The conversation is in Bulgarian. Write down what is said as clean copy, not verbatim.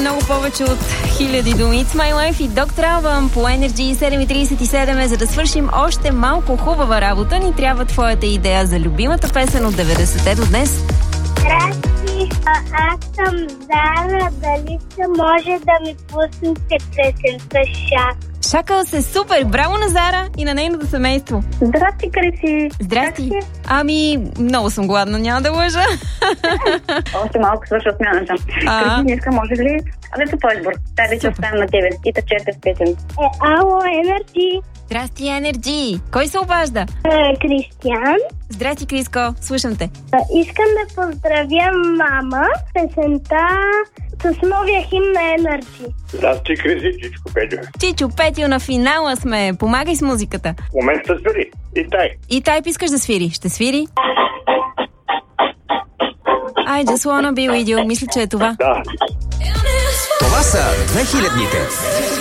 Много повече от 1000 думи. It's My Life и Dr. Alban по Energy 7:37, за да свършим още малко хубава работа. Ни трябва твоята идея за любимата песен от 90-те до днес. Здрасти, аз съм Зара. Дали се може да ми пуснете песента Шак? Шакъл се супер! Браво на Зара и на нейното семейство. Здрасти, Криси. Здрасти. Ами, много съм гладна, няма да лъжа. Още малко свършва смяната. Криси, днеска може ли да се по избор? Дай да оставим на тебе и да чете с песен. Ало, Енерджи. Здрасти, Енерджи. Кой се обажда? Кристиян. Здрасти, Криско. Слушам те. Искам да поздравя мама песента с новия химн на Енерджи. Здрасти, Криси, Чичко Петю. Чичо, Петю, на финала сме. Помагай с музиката. В момента свири. И тай. И Тайп искаш да свири. Ще свири? I just wanna be with you. Мисля, че е това. Да. Това са 2000-ните.